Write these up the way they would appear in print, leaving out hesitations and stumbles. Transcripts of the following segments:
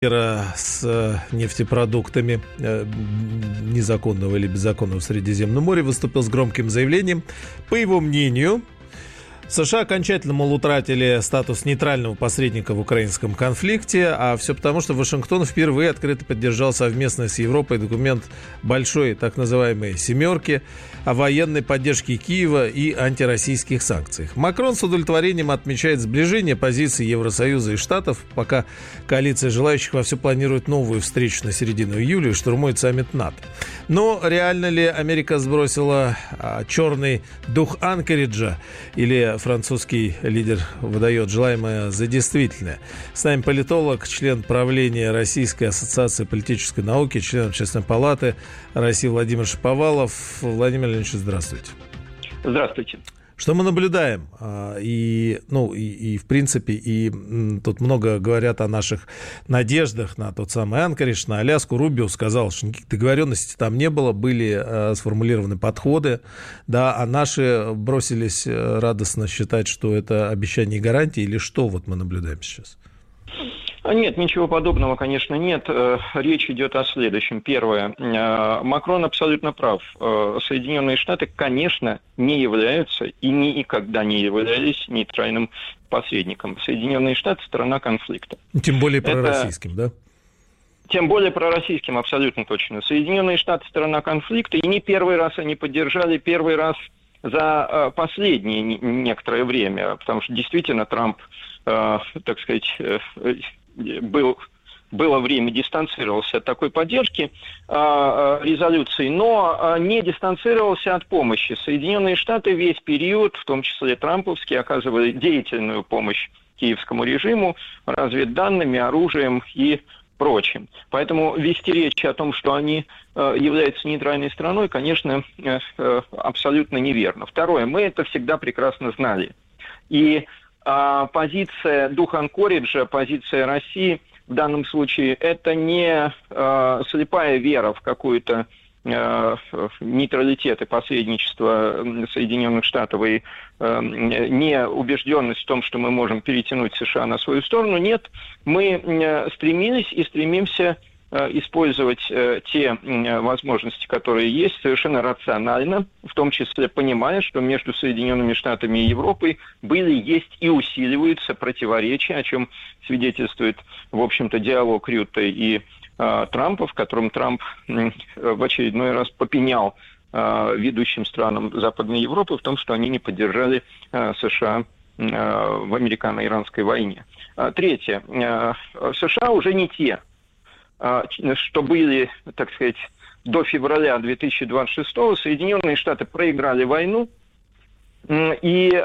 с нефтепродуктами незаконного или беззаконного в Средиземном море выступил с громким заявлением. По его мнению, США окончательно, мол, утратили статус нейтрального посредника в украинском конфликте, а все потому, что Вашингтон впервые открыто поддержал совместно с Европой документ большой так называемой «семерки» о военной поддержке Киева и антироссийских санкциях. Макрон с удовлетворением отмечает сближение позиций Евросоюза и Штатов, пока коалиция желающих вовсю планирует новую встречу на середину июля и штурмует саммит НАТО. Но реально ли Америка сбросила черный дух Анкориджа, или французский лидер выдает желаемое за действительное? С нами политолог, член правления Российской ассоциации политической науки, член Общественной палаты России Владимир Шаповалов. Владимир Леонидович, здравствуйте. Здравствуйте. Что мы наблюдаем? И в принципе, и тут много говорят о наших надеждах на тот самый Анкоридж, на Аляску. Рубио сказал, что никаких договоренностей там не было, были сформулированы подходы, да, а наши бросились радостно считать, что это обещание и гарантии, или что вот мы наблюдаем сейчас? Нет, ничего подобного, конечно, нет. Речь идет о следующем. Первое. Макрон абсолютно прав. Соединенные Штаты, конечно, не являются и никогда не являлись нейтральным посредником. Соединенные Штаты – страна конфликта. Тем более пророссийским, да? Тем более пророссийским, абсолютно точно. Соединенные Штаты – страна конфликта, и не первый раз они поддержали, первый раз за последнее некоторое время, потому что действительно Трамп, так сказать, было время, дистанцировался от такой поддержки резолюции, но не дистанцировался от помощи. Соединенные Штаты весь период, в том числе трамповский, оказывали деятельную помощь киевскому режиму разведданными, оружием и прочим. Поэтому вести речь о том, что они являются нейтральной страной, конечно, абсолютно неверно. Второе, мы это всегда прекрасно знали. И позиция духа Анкориджа, позиция России в данном случае, это не слепая вера в какую-то нейтралитет и посредничество Соединенных Штатов и не убежденность в том, что мы можем перетянуть США на свою сторону. Нет, мы стремились и стремимся использовать те возможности, которые есть, совершенно рационально, в том числе понимая, что между Соединенными Штатами и Европой были, есть и усиливаются противоречия, о чем свидетельствует, в общем-то, диалог Рютте и Трампа, в котором Трамп в очередной раз попенял ведущим странам Западной Европы в том, что они не поддержали США в американо-иранской войне. Третье. США уже не те, что были, так сказать, до февраля 2026-го. Соединенные Штаты проиграли войну, и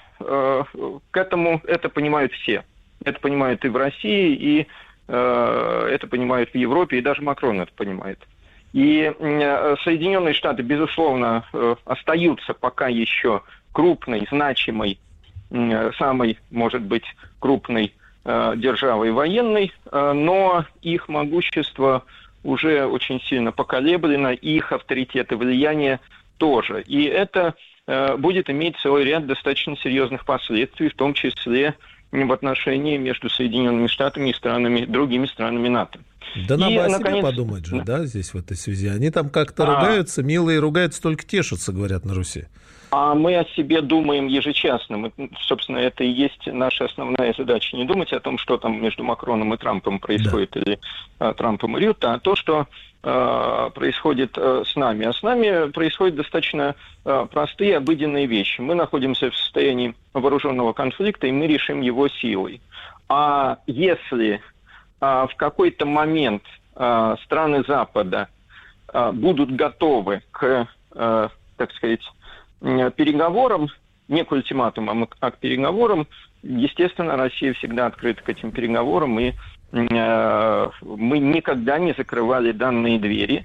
к этому это понимают все. Это понимают и в России, и это понимают в Европе, и даже Макрон это понимает. И Соединенные Штаты, безусловно, остаются пока еще крупной, значимой, самой, может быть, крупной державой военной, но их могущество уже очень сильно поколеблено, их авторитет и влияние тоже. И это будет иметь целый ряд достаточно серьезных последствий, в том числе в отношении между Соединенными Штатами и другими странами НАТО. Да надо о себе подумать же, да, здесь в этой связи. Они там как-то ругаются, милые ругаются, только тешатся, говорят на Руси. А мы о себе думаем ежечасно. Собственно, это и есть наша основная задача. Не думать о том, что там между Макроном и Трампом происходит, да, или Трампом и Рютте, а то, что происходит с нами. А с нами происходят достаточно простые, обыденные вещи. Мы находимся в состоянии вооруженного конфликта, и мы решим его силой. А если в какой-то момент страны Запада будут готовы к, так сказать, переговорам, не к ультиматумам, а к переговорам, естественно, Россия всегда открыта к этим переговорам, и мы никогда не закрывали данные двери,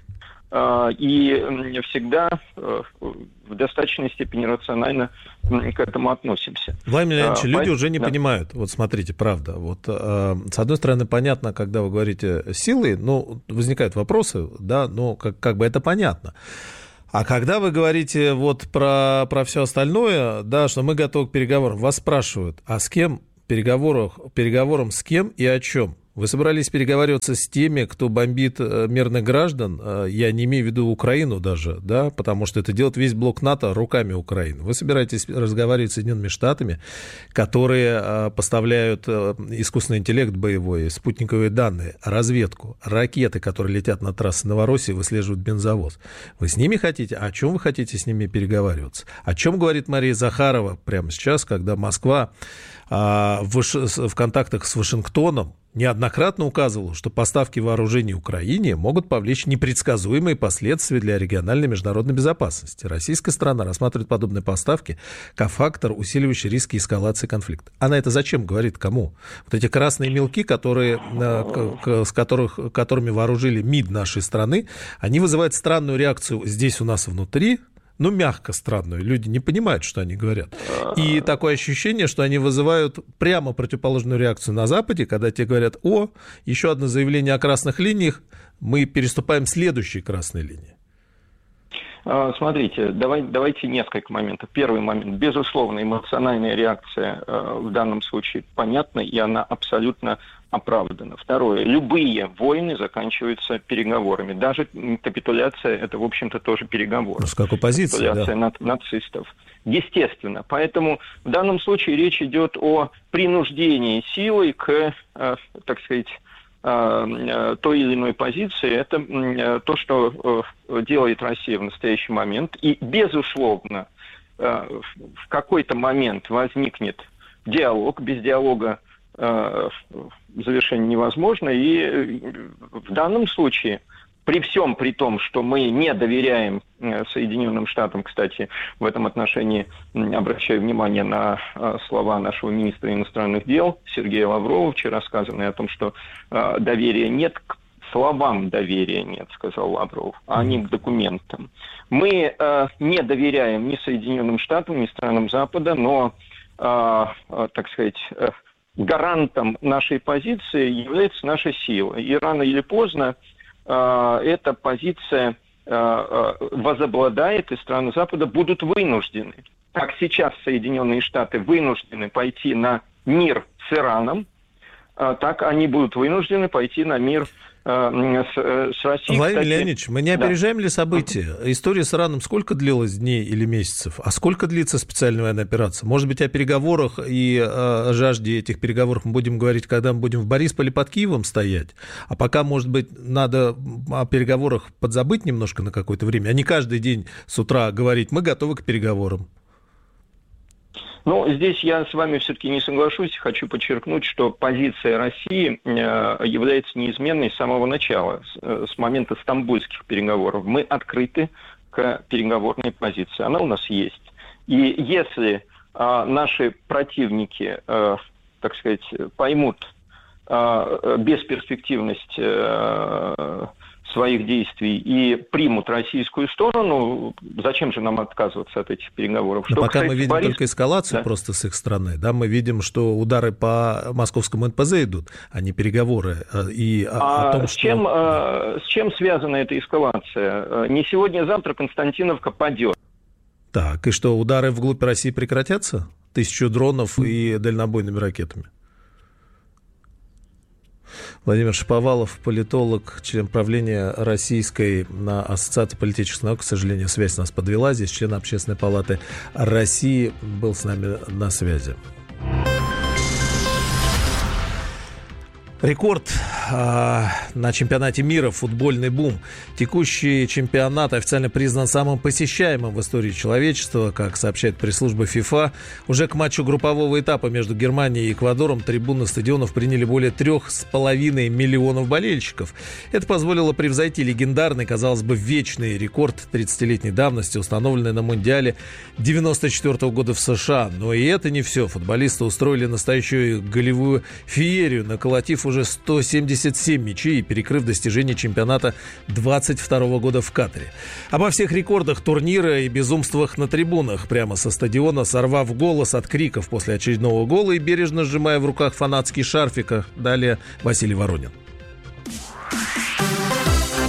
и всегда в достаточной степени рационально к этому относимся. Владимир Леонидович, люди уже не понимают. Вот смотрите, правда. Вот, с одной стороны, понятно, когда вы говорите силы, ну, возникают вопросы, да, но как бы это понятно. А когда вы говорите вот про все остальное, да, что мы готовы к переговорам, вас спрашивают, а с кем переговорам с кем и о чем? Вы собрались переговариваться с теми, кто бомбит мирных граждан, я не имею в виду Украину даже, да, потому что это делает весь блок НАТО руками Украины. Вы собираетесь разговаривать с Соединенными Штатами, которые поставляют искусственный интеллект боевой, спутниковые данные, разведку, ракеты, которые летят над трассой Новороссии, выслеживают бензовоз. Вы с ними хотите? О чем вы хотите с ними переговариваться? О чем говорит Мария Захарова прямо сейчас, когда Москва в контактах с Вашингтоном неоднократно указывала, что поставки вооружений Украине могут повлечь непредсказуемые последствия для региональной и международной безопасности. Российская сторона рассматривает подобные поставки как фактор, усиливающий риски эскалации конфликта. Она это зачем говорит? Кому? Вот эти красные мелки, которыми вооружили МИД нашей страны, они вызывают странную реакцию здесь у нас внутри, ну, мягко странную. Люди не понимают, что они говорят. И такое ощущение, что они вызывают прямо противоположную реакцию на Западе, когда те говорят: о, еще одно заявление о красных линиях, мы переступаем следующие красные линии. Смотрите, давайте несколько моментов. Первый момент. Безусловно, эмоциональная реакция в данном случае понятна, и она абсолютно оправдана. Второе. Любые войны заканчиваются переговорами. Даже капитуляция – это, в общем-то, тоже переговоры. Ну, с какой позиции, капитуляция нацистов. Естественно. Поэтому в данном случае речь идет о принуждении силой к, так сказать, той или иной позиции. Это то, что делает Россия в настоящий момент. И, безусловно, в какой-то момент возникнет диалог. Без диалога завершение невозможно. И в данном случае, при всем при том, что мы не доверяем Соединенным Штатам, кстати, в этом отношении обращаю внимание на слова нашего министра иностранных дел Сергея Лаврова, вчера сказанные о том, что доверия нет, к словам доверия нет, сказал Лавров, а не к документам. Мы не доверяем ни Соединенным Штатам, ни странам Запада, но, так сказать, гарантом нашей позиции является наша сила. И рано или поздно эта позиция возобладает, и страны Запада будут вынуждены, как сейчас Соединенные Штаты вынуждены пойти на мир с Ираном, так они будут вынуждены пойти на мир с Россией. Владимир Леонидович, мы не опережаем ли события? История с Ираном сколько длилась дней или месяцев? А сколько длится специальная военная операция? Может быть, о переговорах и о жажде этих переговоров мы будем говорить, когда мы будем в Борисполе под Киевом стоять? А пока, может быть, надо о переговорах подзабыть немножко на какое-то время, а не каждый день с утра говорить: мы готовы к переговорам. Ну, здесь я с вами все-таки не соглашусь. Хочу подчеркнуть, что позиция России является неизменной с самого начала, с момента стамбульских переговоров. Мы открыты к переговорной позиции. Она у нас есть. И если наши противники, так сказать, поймут бесперспективность своих действий и примут российскую сторону, зачем же нам отказываться от этих переговоров? Но пока мы видим только эскалацию просто с их стороны, да, мы видим, что удары по московскому НПЗ идут, а не переговоры. И о том, с чем связана эта эскалация? Не сегодня-завтра Константиновка падет. Так, и что, удары вглубь России прекратятся? 1000 дронов и дальнобойными ракетами? Владимир Шаповалов, политолог, член правления Российской ассоциации политических наук. К сожалению, связь нас подвела. Здесь член Общественной палаты России был с нами на связи. Рекорд на чемпионате мира, футбольный бум. Текущий чемпионат официально признан самым посещаемым в истории человечества, как сообщает пресс-служба ФИФА. Уже к матчу группового этапа между Германией и Эквадором трибуны стадионов приняли более 3,5 миллионов болельщиков. Это позволило превзойти легендарный, казалось бы, вечный рекорд 30-летней давности, установленный на Мундиале 1994 года в США. Но и это не все. Футболисты устроили настоящую голевую феерию, наколотив уже 177 мячей и перекрыв достижения чемпионата 22 года в Катаре. Обо всех рекордах турнира и безумствах на трибунах прямо со стадиона, сорвав голос от криков после очередного гола и бережно сжимая в руках фанатский шарфик. Далее Василий Воронин.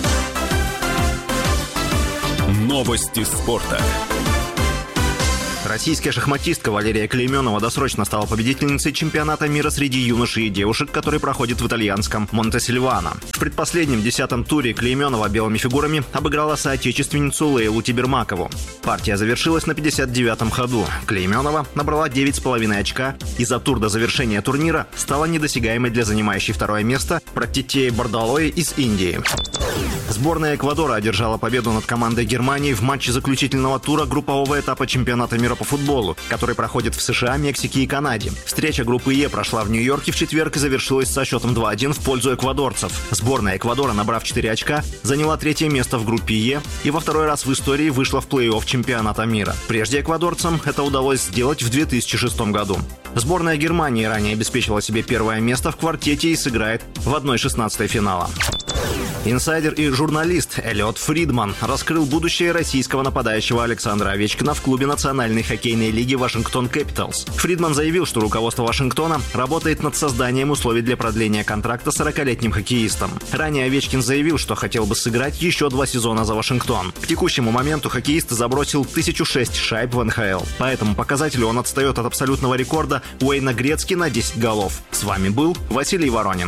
Новости спорта. Российская шахматистка Валерия Клейменова досрочно стала победительницей чемпионата мира среди юношей и девушек, который проходит в итальянском Монте-Сильвано. В предпоследнем 10-м туре Клейменова белыми фигурами обыграла соотечественницу Лейлу Тибермакову. Партия завершилась на 59-м ходу. Клейменова набрала 9,5 очка и за тур до завершения турнира стала недосягаемой для занимающей второе место Практитеи Бардалои из Индии. Сборная Эквадора одержала победу над командой Германии в матче заключительного тура группового этапа чемпионата мира по футболу, который проходит в США, Мексике и Канаде. Встреча группы Е прошла в Нью-Йорке в четверг и завершилась со счетом 2-1 в пользу эквадорцев. Сборная Эквадора, набрав 4 очка, заняла 3-е место в группе Е и во второй раз в истории вышла в плей-офф чемпионата мира. Прежде эквадорцам это удалось сделать в 2006 году. Сборная Германии ранее обеспечила себе первое место в квартете и сыграет в 1/16 финала. Инсайдер и журналист Эллиот Фридман раскрыл будущее российского нападающего Александра Овечкина в клубе Национальной хоккейной лиги Вашингтон Кэпиталс. Фридман заявил, что руководство Вашингтона работает над созданием условий для продления контракта с 40-летним хоккеистом. Ранее Овечкин заявил, что хотел бы сыграть еще 2 сезона за Вашингтон. К текущему моменту хоккеист забросил 1006 шайб в НХЛ. По этому показателю он отстает от абсолютного рекорда Уэйна Грецки на 10 голов. С вами был Василий Воронин.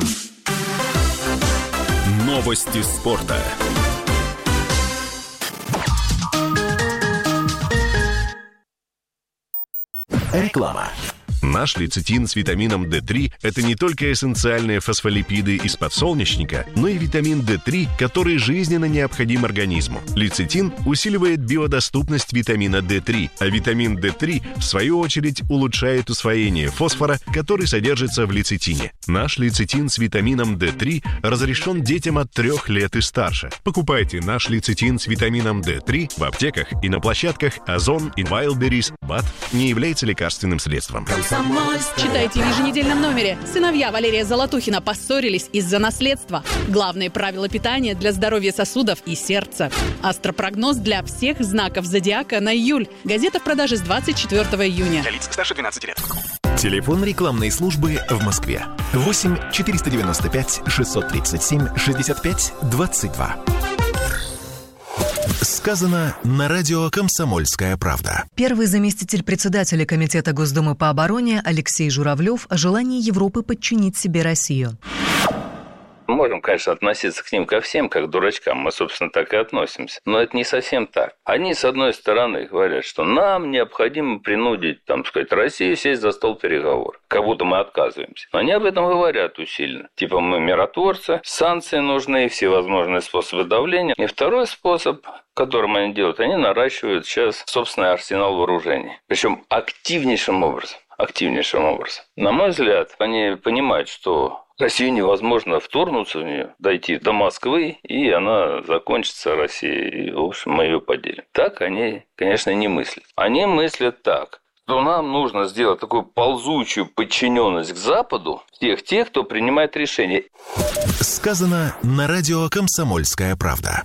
Новости спорта. Реклама. Наш лецитин с витамином D3 – это не только эссенциальные фосфолипиды из подсолнечника, но и витамин D3, который жизненно необходим организму. Лецитин усиливает биодоступность витамина D3, а витамин D3, в свою очередь, улучшает усвоение фосфора, который содержится в лецитине. Наш лецитин с витамином D3 разрешен детям от 3 лет и старше. Покупайте наш лецитин с витамином D3 в аптеках и на площадках Озон и Wildberries. БАД не является лекарственным средством. Читайте в еженедельном номере. Сыновья Валерия Золотухина поссорились из-за наследства. Главные правила питания для здоровья сосудов и сердца. Астропрогноз для всех знаков зодиака на июль. Газета в продаже с 24 июня. Для лиц старше 12 лет. Телефон рекламной службы в Москве. 8 495 637 65 22. Сказано на радио «Комсомольская правда». Первый заместитель председателя Комитета Госдумы по обороне Алексей Журавлев о желании Европы подчинить себе Россию. Можем, конечно, относиться к ним ко всем, как к дурачкам. Мы, собственно, так и относимся. Но это не совсем так. Они, с одной стороны, говорят, что нам необходимо принудить, Россию сесть за стол переговоров. Как будто мы отказываемся. Но они об этом говорят усиленно. Типа мы миротворцы, санкции нужны, всевозможные способы давления. И второй способ, которым они делают, они наращивают сейчас собственный арсенал вооружений. Причем активнейшим образом. На мой взгляд, они понимают, что Россию невозможно вторгнуться в нее, дойти до Москвы, и она закончится, Россия, и, в общем, мы ее поделим. Так они, конечно, не мыслят. Они мыслят так, что нам нужно сделать такую ползучую подчиненность к Западу всех тех, кто принимает решения. Сказано на радио «Комсомольская правда».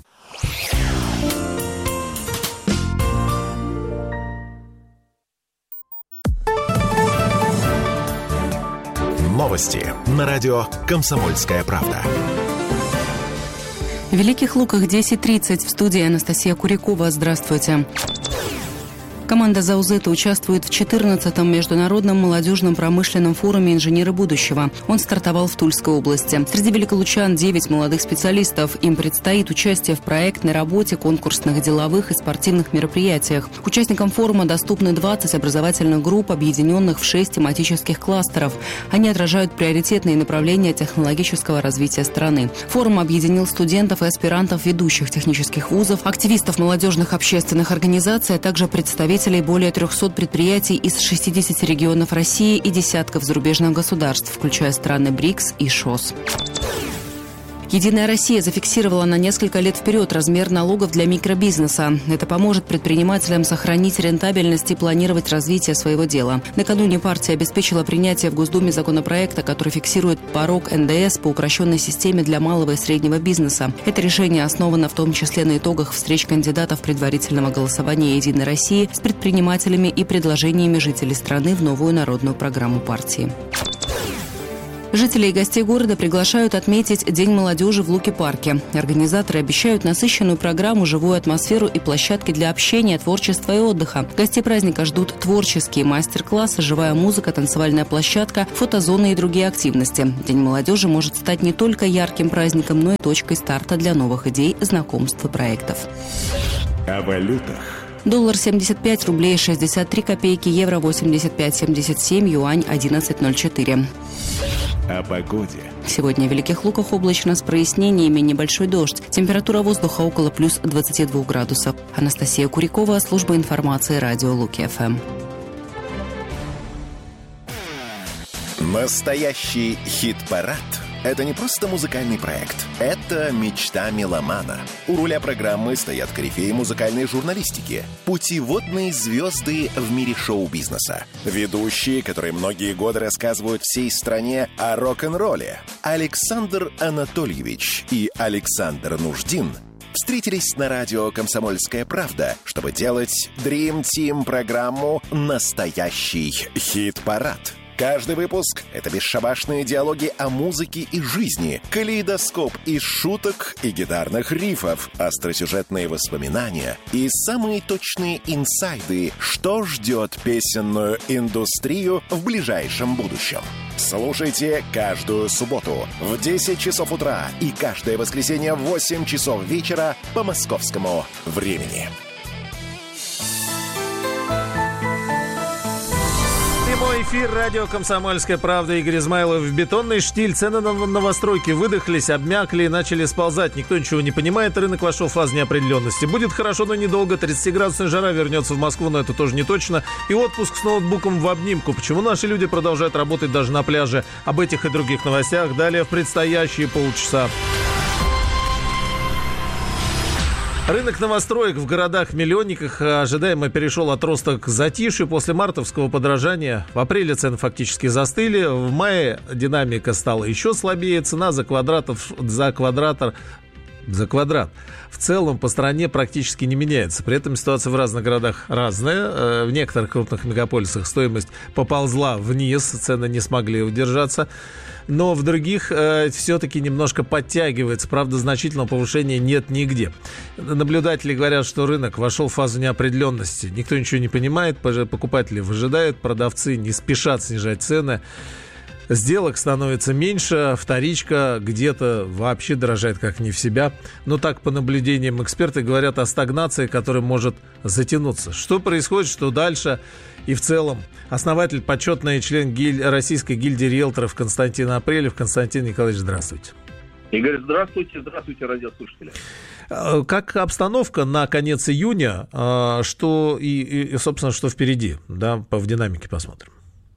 Новости на радио «Комсомольская правда». В Великих Луках 10:30 в студии Анастасия Курякова. Здравствуйте. Команда Заузета участвует в 14-м международном молодежном промышленном форуме «Инженеры будущего». Он стартовал в Тульской области. Среди великолучан 9 молодых специалистов. Им предстоит участие в проектной работе, конкурсных, деловых и спортивных мероприятиях. Участникам форума доступны 20 образовательных групп, объединенных в 6 тематических кластеров. Они отражают приоритетные направления технологического развития страны. Форум объединил студентов и аспирантов ведущих технических вузов, активистов молодежных общественных организаций, а также представителей более 300 предприятий из 60 регионов России и десятков зарубежных государств, включая страны БРИКС и ШОС. «Единая Россия» зафиксировала на несколько лет вперед размер налогов для микробизнеса. Это поможет предпринимателям сохранить рентабельность и планировать развитие своего дела. Накануне партия обеспечила принятие в Госдуме законопроекта, который фиксирует порог НДС по упрощенной системе для малого и среднего бизнеса. Это решение основано в том числе на итогах встреч кандидатов предварительного голосования «Единой России» с предпринимателями и предложениями жителей страны в новую народную программу партии. Жителей и гостей города приглашают отметить День молодежи в Луки-парке. Организаторы обещают насыщенную программу, живую атмосферу и площадки для общения, творчества и отдыха. Гостей праздника ждут творческие мастер-классы, живая музыка, танцевальная площадка, фотозоны и другие активности. День молодежи может стать не только ярким праздником, но и точкой старта для новых идей, знакомств и проектов. О валютах. Доллар 75 рублей 63 копейки, евро 85,77, юань 11,04. О погоде. Сегодня в Великих Луках облачно с прояснениями, небольшой дождь. Температура воздуха около плюс 22 градусов. Анастасия Курякова, служба информации радио Луки-ФМ. Настоящий хит-парад – это не просто музыкальный проект. Это мечта меломана. У руля программы стоят корифеи музыкальной журналистики, путеводные звезды в мире шоу-бизнеса, ведущие, которые многие годы рассказывают всей стране о рок-н-ролле. Александр Анатольевич и Александр Нуждин встретились на радио «Комсомольская правда», чтобы делать Dream Team программу «Настоящий хит-парад». Каждый выпуск — это бесшабашные диалоги о музыке и жизни, калейдоскоп из шуток и гитарных рифов, остросюжетные воспоминания и самые точные инсайды, что ждет песенную индустрию в ближайшем будущем. Слушайте каждую субботу в 10 часов утра и каждое воскресенье в 8 часов вечера по московскому времени. Прямой эфир радио «Комсомольская правда». Игорь Измайлов. В бетонный штиль. Цены на новостройки выдохлись, обмякли и начали сползать. Никто ничего не понимает. Рынок вошел в фазу неопределенности. Будет хорошо, но недолго. 30-градусная жара вернется в Москву, но это тоже не точно. И отпуск с ноутбуком в обнимку. Почему наши люди продолжают работать даже на пляже? Об этих и других новостях далее в предстоящие полчаса. Рынок новостроек в городах-миллионниках ожидаемо перешел от роста к затишью после мартовского подорожания. В апреле цены фактически застыли. В мае динамика стала еще слабее. Цена за квадрат в целом по стране практически не меняется. При этом ситуация в разных городах разная. В некоторых крупных мегаполисах стоимость поползла вниз, цены не смогли удержаться. Но в других все-таки немножко подтягивается. Правда, значительного повышения нет нигде. Наблюдатели говорят, что рынок вошел в фазу неопределенности. Никто ничего не понимает, покупатели выжидают, продавцы не спешат снижать цены. Сделок становится меньше, вторичка где-то вообще дорожает как не в себя. Но так, по наблюдениям, эксперты говорят о стагнации, которая может затянуться. Что происходит, что дальше? И в целом, основатель, почетный член Российской гильдии риэлторов Константин Апрелев. Константин Николаевич, здравствуйте. Игорь, здравствуйте. Здравствуйте, радиослушатели. Как обстановка на конец июня, что и собственно, что впереди? Да, в динамике посмотрим.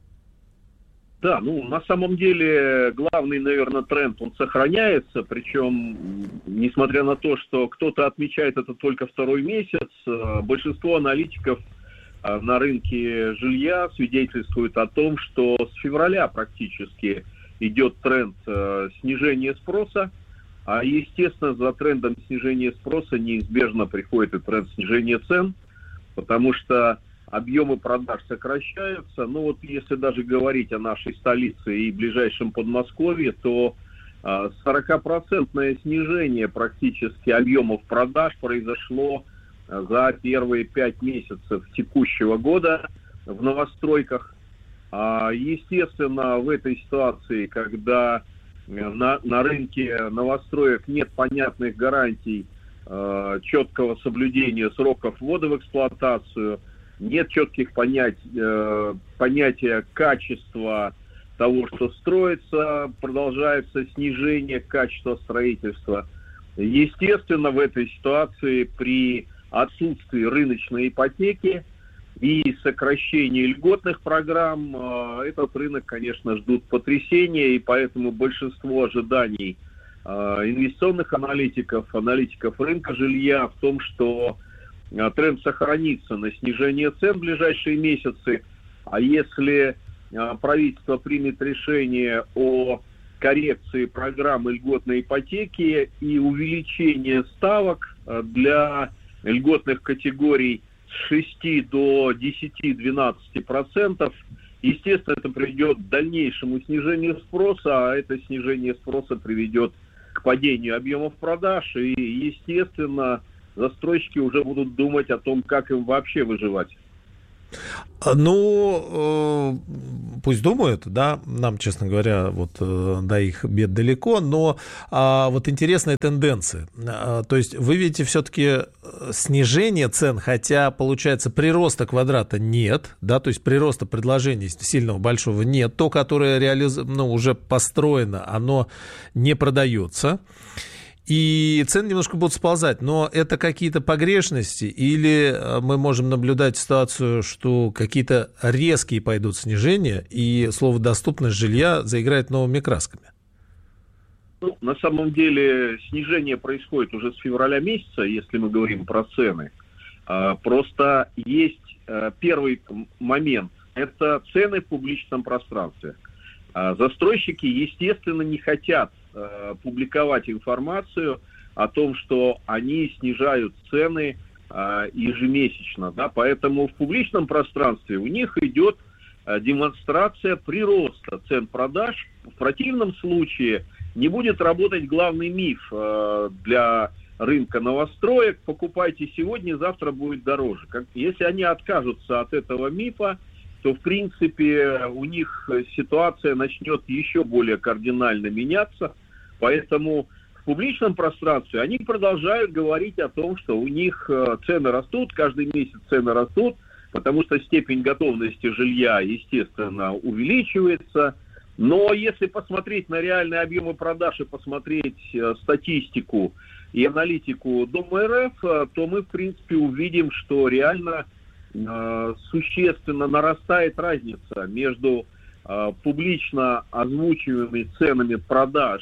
Да, на самом деле главный, наверное, тренд, он сохраняется, причем, несмотря на то, что кто-то отмечает это только второй месяц, большинство аналитиков на рынке жилья свидетельствуют о том, что с февраля практически идет тренд снижения спроса, а, естественно, за трендом снижения спроса неизбежно приходит и тренд снижения цен, потому что объемы продаж сокращаются. Если даже говорить о нашей столице и ближайшем Подмосковье, то 40% снижение практически объемов продаж произошло за первые 5 месяцев текущего года в новостройках. Естественно, в этой ситуации, когда на рынке новостроек нет понятных гарантий четкого соблюдения сроков ввода в эксплуатацию, нет четких понятия качества того, что строится, продолжается снижение качества строительства. Естественно, в этой ситуации при отсутствии рыночной ипотеки и сокращении льготных программ этот рынок, конечно, ждут потрясения, и поэтому большинство ожиданий инвестиционных аналитиков рынка жилья в том, что тренд сохранится на снижение цен в ближайшие месяцы, а если правительство примет решение о коррекции программы льготной ипотеки и увеличении ставок для льготных категорий с 6 до 10-12%, Естественно, это приведет к дальнейшему снижению спроса, а это снижение спроса приведет к падению объемов продаж, и, естественно, застройщики уже будут думать о том, как им вообще выживать. Ну, пусть думают, да, нам, честно говоря, вот до их бед далеко, но вот интересные тенденции. То есть вы видите все-таки снижение цен, хотя, получается, прироста квадрата нет, да, то есть прироста предложений сильного большого нет, то, которое уже построено, оно не продается. И цены немножко будут сползать, но это какие-то погрешности или мы можем наблюдать ситуацию, что какие-то резкие пойдут снижения, и слово «доступность жилья» заиграет новыми красками? Ну, на самом деле снижение происходит уже с февраля месяца, если мы говорим про цены. Просто есть первый момент – это цены в публичном пространстве. Застройщики, естественно, не хотят публиковать информацию о том, что они снижают цены ежемесячно, да, поэтому в публичном пространстве у них идет демонстрация прироста цен продаж. В противном случае не будет работать главный миф для рынка новостроек: покупайте сегодня, завтра будет дороже. Если они откажутся от этого мифа, то, в принципе, у них ситуация начнет еще более кардинально меняться. Поэтому в публичном пространстве они продолжают говорить о том, что у них цены растут, каждый месяц цены растут, потому что степень готовности жилья, естественно, увеличивается. Но если посмотреть на реальные объемы продаж и посмотреть статистику и аналитику Дома РФ, то мы, в принципе, увидим, что реально существенно нарастает разница между публично озвучиваемыми ценами продаж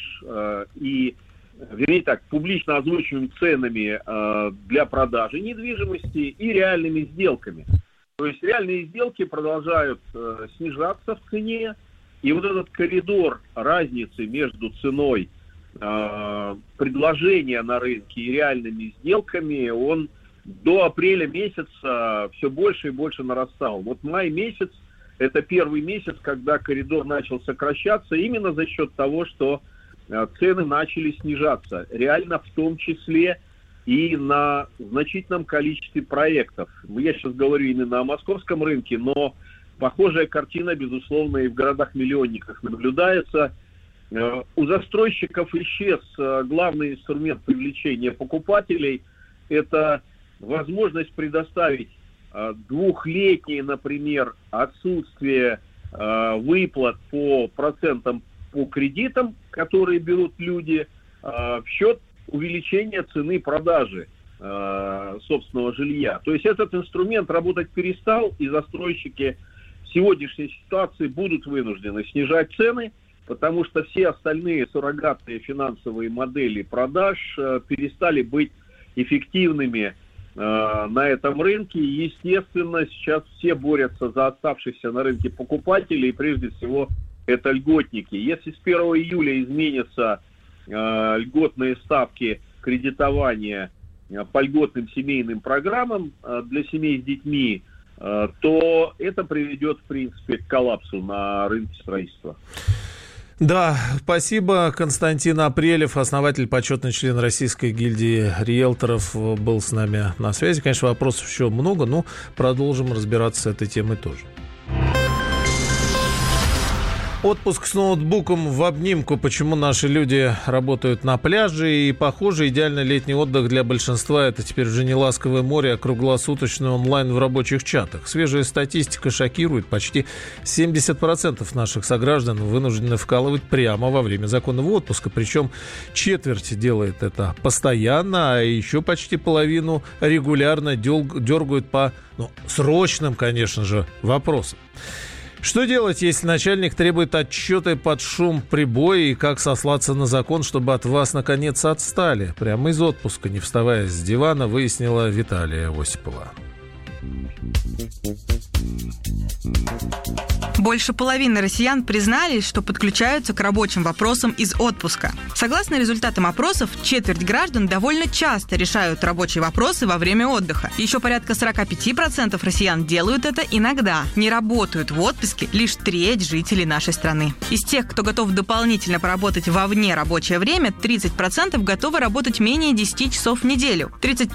публично озвучиваемыми ценами для продажи недвижимости и реальными сделками. То есть реальные сделки продолжают снижаться в цене, и вот этот коридор разницы между ценой предложения на рынке и реальными сделками, он до апреля месяца все больше и больше нарастал. Вот май месяц – это первый месяц, когда коридор начал сокращаться именно за счет того, что цены начали снижаться. Реально в том числе и на значительном количестве проектов. Я сейчас говорю именно о московском рынке, но похожая картина, безусловно, и в городах-миллионниках наблюдается. У застройщиков исчез главный инструмент привлечения покупателей. Это возможность предоставить двухлетнее, например, отсутствие выплат по процентам по кредитам, которые берут люди, в счет увеличения цены продажи собственного жилья. То есть этот инструмент работать перестал, и застройщики в сегодняшней ситуации будут вынуждены снижать цены, потому что все остальные суррогатные финансовые модели продаж перестали быть эффективными на этом рынке. И, естественно, сейчас все борются за оставшихся на рынке покупателей, и прежде всего это льготники. Если с 1 июля изменятся льготные ставки кредитования по льготным семейным программам для семей с детьми, то это приведет, в принципе, к коллапсу на рынке строительства. Да, спасибо. Константин Апрелев, основатель, почетный член Российской гильдии риэлторов, был с нами на связи. Конечно, вопросов еще много, но продолжим разбираться с этой темой тоже. Отпуск с ноутбуком в обнимку. Почему наши люди работают на пляже? И, похоже, идеальный летний отдых для большинства – это теперь уже не ласковое море, а круглосуточный онлайн в рабочих чатах. Свежая статистика шокирует. Почти 70% наших сограждан вынуждены вкалывать прямо во время законного отпуска. Причем четверть делает это постоянно, а еще почти половину регулярно дергают по срочным, конечно же, вопросам. Что делать, если начальник требует отчеты под шум прибоя, и как сослаться на закон, чтобы от вас наконец отстали? Прямо из отпуска, не вставая с дивана, выяснила Виталия Осипова. Больше половины россиян признались, что подключаются к рабочим вопросам из отпуска. Согласно результатам опросов, четверть граждан довольно часто решают рабочие вопросы во время отдыха. Еще порядка 45% россиян делают это иногда. Не работают в отпуске лишь треть жителей нашей страны. Из тех, кто готов дополнительно поработать во вне рабочее время, 30% готовы работать менее 10 часов в неделю.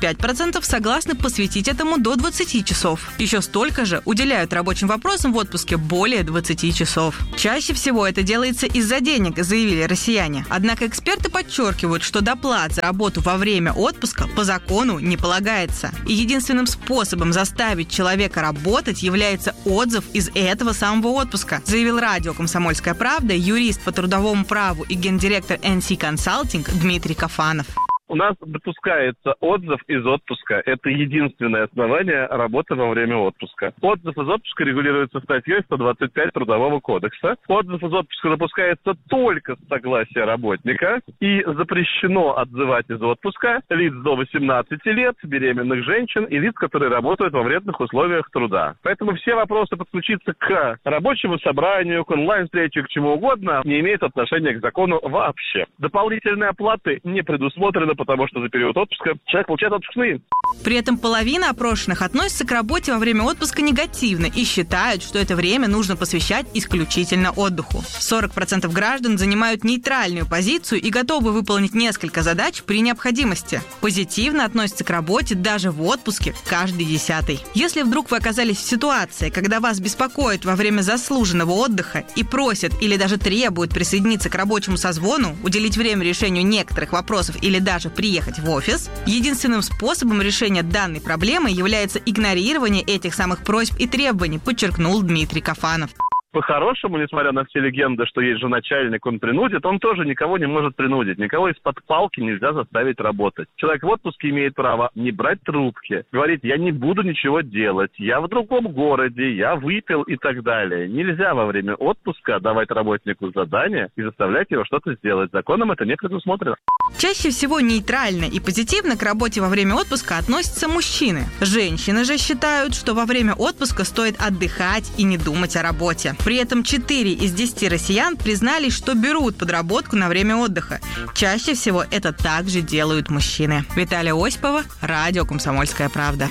35% согласны посвятить этому до 20 часов. Еще столько же уделяют рабочим вопросам в отпуске более 20 часов. Чаще всего это делается из-за денег, заявили россияне. Однако эксперты подчеркивают, что доплат за работу во время отпуска по закону не полагается. И единственным способом заставить человека работать является отзыв из этого самого отпуска, заявил радио «Комсомольская правда» юрист по трудовому праву и гендиректор NC Consulting Дмитрий Кафанов. У нас допускается отзыв из отпуска. Это единственное основание работы во время отпуска. Отзыв из отпуска регулируется статьей 125 Трудового кодекса. Отзыв из отпуска допускается только с согласия работника. И запрещено отзывать из отпуска лиц до 18 лет, беременных женщин и лиц, которые работают во вредных условиях труда. Поэтому все вопросы подключиться к рабочему собранию, к онлайн-встрече, к чему угодно, не имеют отношения к закону вообще. Дополнительные оплаты не предусмотрены, потому что за период отпуска человек получает отпускные. При этом половина опрошенных относится к работе во время отпуска негативно и считают, что это время нужно посвящать исключительно отдыху. 40% граждан занимают нейтральную позицию и готовы выполнить несколько задач при необходимости. Позитивно относятся к работе даже в отпуске каждый 10-й. Если вдруг вы оказались в ситуации, когда вас беспокоят во время заслуженного отдыха и просят или даже требуют присоединиться к рабочему созвону, уделить время решению некоторых вопросов или даже приехать в офис, единственным способом решения данной проблемы является игнорирование этих самых просьб и требований, подчеркнул Дмитрий Кафанов. По-хорошему, несмотря на все легенды, что есть же начальник, он принудит, он тоже никого не может принудить. Никого из-под палки нельзя заставить работать. Человек в отпуске имеет право не брать трубки, говорить: я не буду ничего делать, я в другом городе, я выпил и так далее. Нельзя во время отпуска давать работнику задания и заставлять его что-то сделать. Законом это не предусмотрено. Чаще всего нейтрально и позитивно к работе во время отпуска относятся мужчины. Женщины же считают, что во время отпуска стоит отдыхать и не думать о работе. При этом 4 из 10 россиян признались, что берут подработку на время отдыха. Чаще всего это также делают мужчины. Виталия Осипова, радио «Комсомольская правда».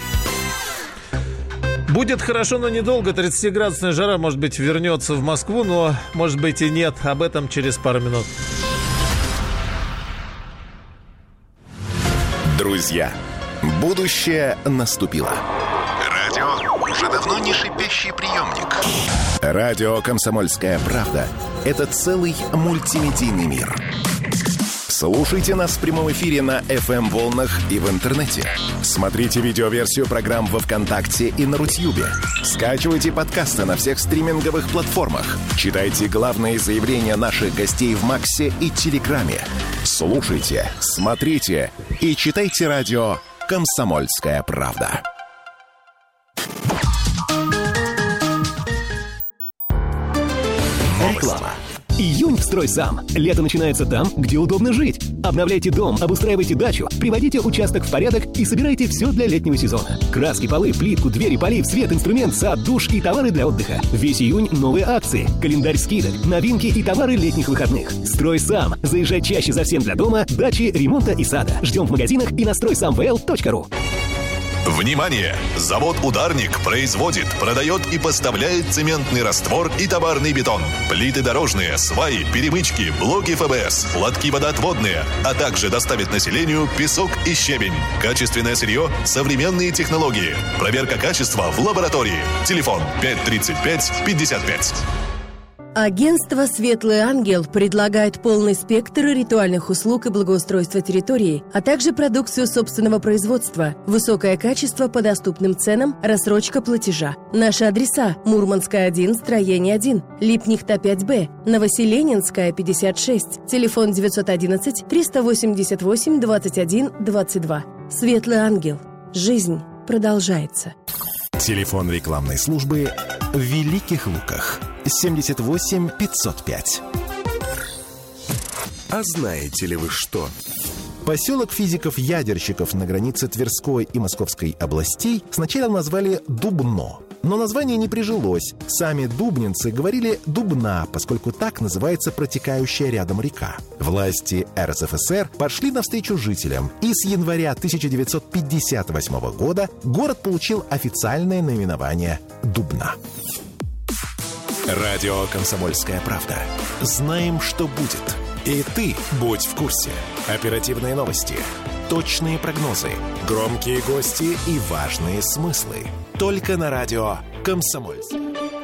Будет хорошо, но недолго. 30-градусная жара, может быть, вернется в Москву, но, может быть, и нет. Об этом через пару минут. Друзья, будущее наступило. Радио уже давно не шипящий приемник. Радио «Комсомольская правда» — это целый мультимедийный мир. Слушайте нас в прямом эфире на FM-волнах и в интернете. Смотрите видеоверсию программ во ВКонтакте и на Рутьюбе. Скачивайте подкасты на всех стриминговых платформах. Читайте главные заявления наших гостей в Максе и Телеграме. Слушайте, смотрите и читайте радио «Комсомольская правда». Реклама. Июнь в «Стройсам». Лето начинается там, где удобно жить. Обновляйте дом, обустраивайте дачу, приводите участок в порядок и собирайте все для летнего сезона. Краски, полы, плитку, двери, полив, свет, инструмент, сад, душ и товары для отдыха. Весь июнь новые акции, календарь скидок, новинки и товары летних выходных. «Стройсам». Заезжай чаще за всем для дома, дачи, ремонта и сада. Ждем в магазинах и на стройсамвл.ру. Внимание! Завод «Ударник» производит, продает и поставляет цементный раствор и товарный бетон, плиты дорожные, сваи, перемычки, блоки ФБС, лотки водоотводные, а также доставит населению песок и щебень. Качественное сырье, современные технологии. Проверка качества в лаборатории. Телефон 535-55. Агентство «Светлый ангел» предлагает полный спектр ритуальных услуг и благоустройства территории, а также продукцию собственного производства, высокое качество по доступным ценам, рассрочка платежа. Наши адреса: Мурманская, 1, строение 1, Липнихта, 5Б, Новоселенинская, 56, телефон 911-388-21-22. «Светлый ангел». Жизнь продолжается. Телефон рекламной службы в Великих Луках 78 505. А знаете ли вы что? Поселок физиков-ядерщиков на границе Тверской и Московской областей сначала назвали Дубно. Но название не прижилось. Сами дубнинцы говорили «Дубна», поскольку так называется протекающая рядом река. Власти РСФСР пошли навстречу жителям, и с января 1958 года город получил официальное наименование Дубна. Радио «Комсомольская правда». Знаем, что будет. И ты будь в курсе. Оперативные новости, точные прогнозы, громкие гости и важные смыслы. Только на радио «Комсомольск».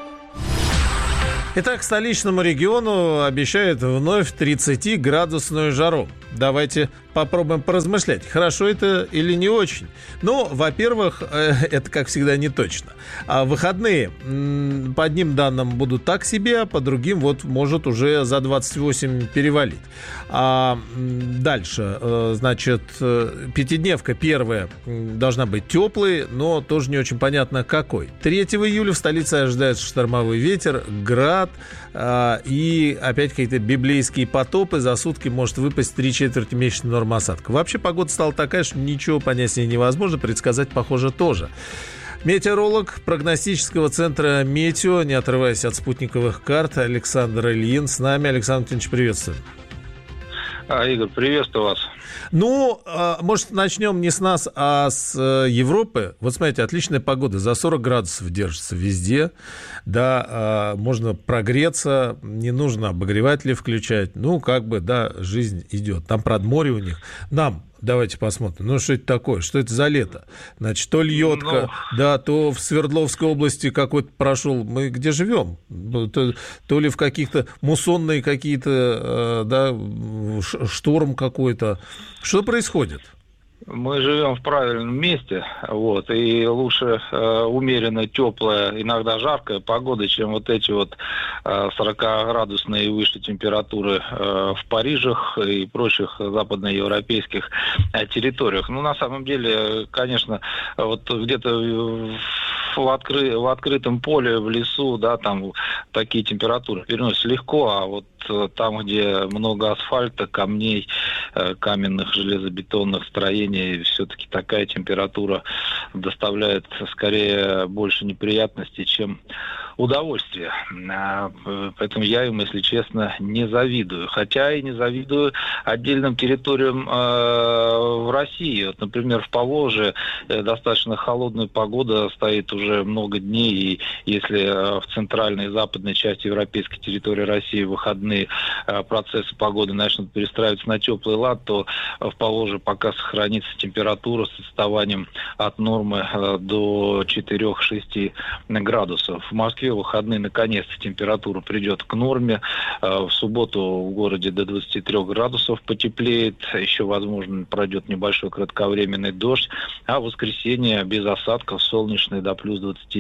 Итак, столичному региону обещают вновь 30-градусную жару. Давайте попробуем поразмышлять, хорошо это или не очень. Ну, во-первых, это, как всегда, не точно. А выходные, по одним данным, будут так себе, а по другим, вот, может уже за 28 перевалить. А дальше, значит, пятидневка первая должна быть теплой, но тоже не очень понятно какой. 3 июля в столице ожидается штормовой ветер, град и опять какие-то библейские потопы. За сутки может выпасть 3/4 месячной нормы осадка. Вообще погода стала такая, что ничего понять с ней невозможно, предсказать, похоже, тоже. Метеоролог прогностического центра «Метео», не отрываясь от спутниковых карт, Александр Ильин с нами. Александр Ильич, приветствую. Игорь, приветствую вас. Ну, может, начнем не с нас, а с Европы. Вот смотрите, отличная погода, за 40 градусов держится везде. Да, можно прогреться, не нужно обогреватели включать. Ну, как бы, да, жизнь идет. Там, правда, море у них. Нам, давайте посмотрим, ну, что это такое, что это за лето? Значит, то льетка, да, то в Свердловской области какой-то прошел. Мы где живем? То ли в каких-то муссонные какие-то, да, шторм какой-то. Что происходит? Мы живем в правильном месте, вот, и лучше умеренно теплая, иногда жаркая погода, чем вот эти вот 40-градусные и выше температуры в Парижах и прочих западноевропейских территориях. Ну, на самом деле, конечно, вот где-то в открытом поле, в лесу, да, там такие температуры переносят легко, а вот там, где много асфальта, камней, каменных железобетонных строений, все-таки такая температура доставляет скорее больше неприятностей, чем удовольствие. Поэтому я им, если честно, не завидую. Хотя и не завидую отдельным территориям в России. Вот, например, в Поволжье достаточно холодная погода стоит уже много дней. И если в центральной и западной части европейской территории России в выходные процессы погоды начнут перестраиваться на теплый лад, то в Поволжье пока сохранится температура с отставанием от нормы до 4-6 градусов. В Москве в выходные наконец-то температура придет к норме. В субботу в городе до 23 градусов потеплеет. Еще, возможно, пройдет небольшой кратковременный дождь. А в воскресенье без осадков солнечный до плюс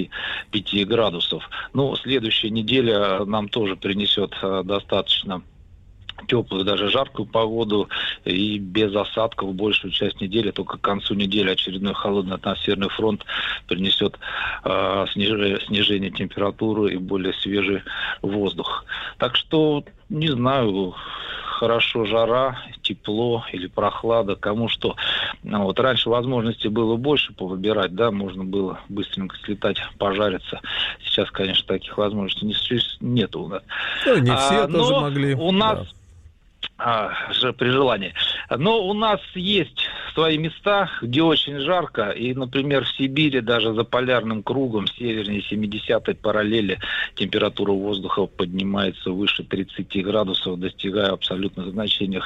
25 градусов. Ну, следующая неделя нам тоже принесет достаточно теплую, даже жаркую погоду и без осадков большую часть недели. Только к концу недели очередной холодный атмосферный фронт принесет снижение температуры и более свежий воздух. Так что, не знаю, хорошо жара, тепло или прохлада, кому что. Вот раньше возможностей было больше повыбирать, да, можно было быстренько слетать, пожариться. Сейчас, конечно, таких возможностей нету у нас. Ну, не все тоже могли. У нас... Да. При желании. Но у нас есть свои места, где очень жарко, и, например, в Сибири даже за полярным кругом, севернее 70-й параллели, температура воздуха поднимается выше 30 градусов, достигая в абсолютных значениях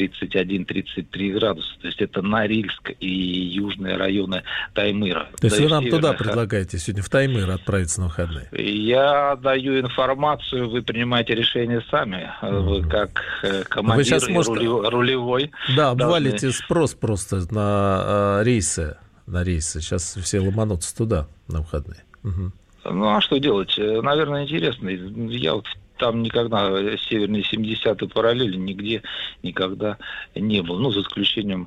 31-33 градуса. То есть это Норильск и южные районы Таймыра. То есть вы нам туда предлагаете сегодня в Таймыр отправиться на выходные? Я даю информацию, вы принимаете решение сами. Вы как командир рулевой. Да, обвалите спрос просто на рейсы. Сейчас все ломанутся туда на выходные. Угу. Ну, а что делать? Наверное, интересно. Я вот там никогда северной 70-й параллели нигде никогда не был. Ну, за исключением